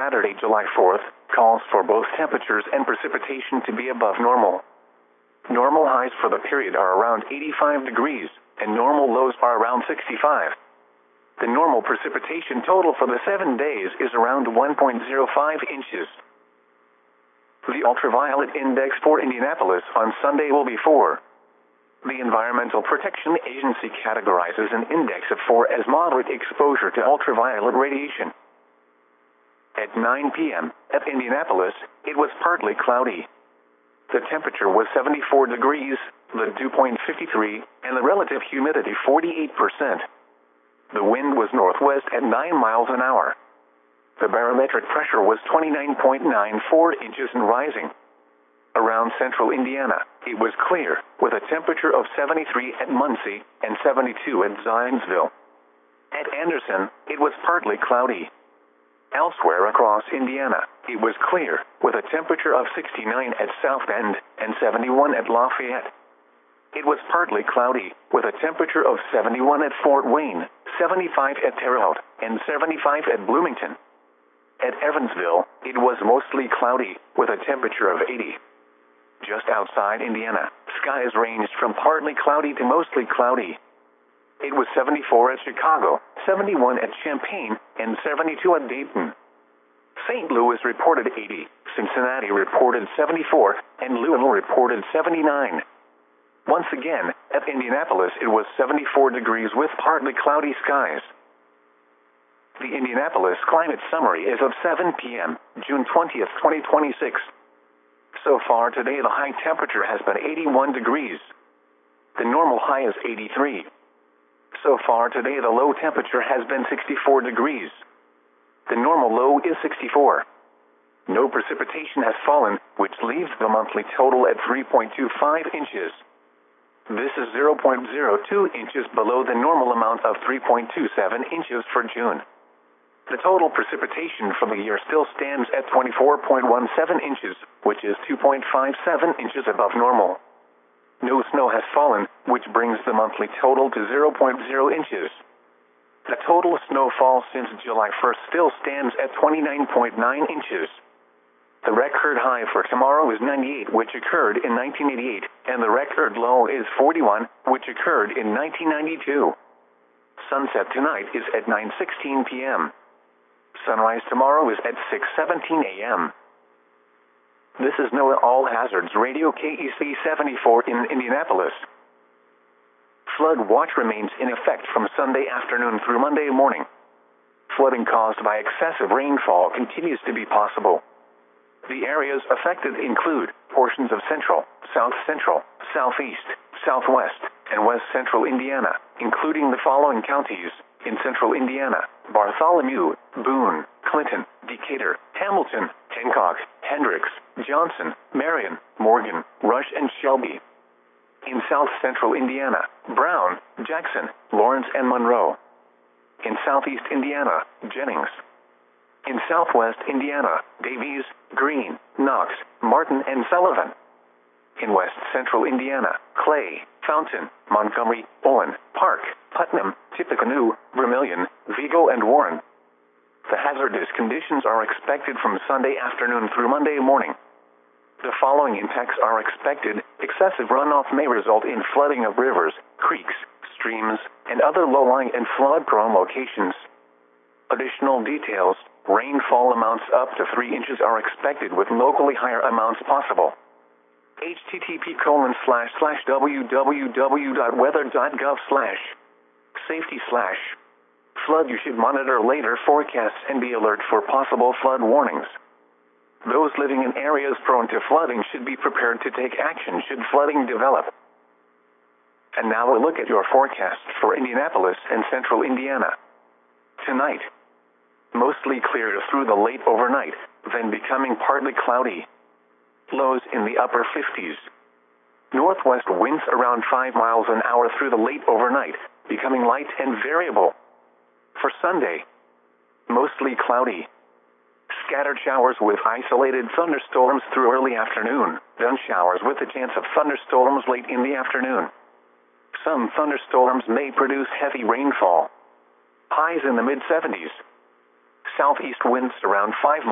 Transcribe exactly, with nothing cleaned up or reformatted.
Saturday, July fourth, calls for both temperatures and precipitation to be above normal. Normal highs for the period are around eighty-five degrees, and normal lows are around sixty-five. The normal precipitation total for the seven days is around one point zero five inches. The ultraviolet index for Indianapolis on Sunday will be four. The Environmental Protection Agency categorizes an index of four as moderate exposure to ultraviolet radiation. At nine p m at Indianapolis, it was partly cloudy. The temperature was seventy-four degrees, the dew point fifty-three, and the relative humidity forty-eight percent. The wind was northwest at nine miles an hour. The barometric pressure was twenty-nine point nine four inches and rising. Around central Indiana, it was clear, with a temperature of seventy-three at Muncie and seventy-two at Zionsville. At Anderson, it was partly cloudy. Elsewhere across Indiana, it was clear, with a temperature of sixty-nine at South Bend and seventy-one at Lafayette. It was partly cloudy, with a temperature of seventy-one at Fort Wayne, seventy-five at Terre Haute, and seventy-five at Bloomington. At Evansville, it was mostly cloudy, with a temperature of eighty. Just outside Indiana, skies ranged from partly cloudy to mostly cloudy. It was seventy-four at Chicago, seventy-one at Champaign, and seventy-two at Dayton. Saint Louis reported eighty, Cincinnati reported seventy-four, and Louisville reported seventy-nine. Once again, at Indianapolis it was seventy-four degrees with partly cloudy skies. The Indianapolis Climate Summary is of seven p m, June twentieth, twenty twenty-six. So far today the high temperature has been eighty-one degrees. The normal high is eighty-three. So far today the low temperature has been sixty-four degrees. The normal low is sixty-four. No precipitation has fallen, which leaves the monthly total at three point two five inches. This is zero point zero two inches below the normal amount of three point two seven inches for June. The total precipitation for the year still stands at twenty-four point one seven inches, which is two point five seven inches above normal. No snow has fallen, which brings the monthly total to zero point zero inches. The total snowfall since July first still stands at twenty-nine point nine inches. The record high for tomorrow is ninety-eight, which occurred in nineteen eighty-eight, and the record low is forty-one, which occurred in nineteen ninety-two. Sunset tonight is at nine sixteen p m Sunrise tomorrow is at six seventeen a m This is NOAA All Hazards Radio K E C seventy-four in Indianapolis. Flood watch remains in effect from Sunday afternoon through Monday morning. Flooding caused by excessive rainfall continues to be possible. The areas affected include portions of central, south central, southeast, southwest, and west central Indiana, including the following counties: in central Indiana, Bartholomew, Boone, Clinton, Decatur, Hamilton, Hancock, Hendricks, Johnson, Marion, Morgan, Rush, and Shelby. In south central Indiana, Brown, Jackson, Lawrence, and Monroe. In southeast Indiana, Jennings. In southwest Indiana, Davies, Greene, Knox, Martin, and Sullivan. In west central Indiana, Clay, Fountain, Montgomery, Owen, Park, Putnam, Tippecanoe, Vermilion, Vigo, and Warren. The hazardous conditions are expected from Sunday afternoon through Monday morning. The following impacts are expected. Excessive runoff may result in flooding of rivers, creeks, streams, and other low-lying and flood-prone locations. Additional details: rainfall amounts up to three inches are expected with locally higher amounts possible. http colon slash slash www.weather.gov slash safety slash flood. You should monitor later forecasts and be alert for possible flood warnings. Those living in areas prone to flooding should be prepared to take action should flooding develop. And now a look at your forecast for Indianapolis and central Indiana. Tonight, mostly clear through the late overnight, then becoming partly cloudy. Lows in the upper fifties. Northwest winds around five miles an hour through the late overnight, becoming light and variable. For Sunday, mostly cloudy. Scattered showers with isolated thunderstorms through early afternoon, then showers with a chance of thunderstorms late in the afternoon. Some thunderstorms may produce heavy rainfall. Highs in the mid seventies. Southeast winds around five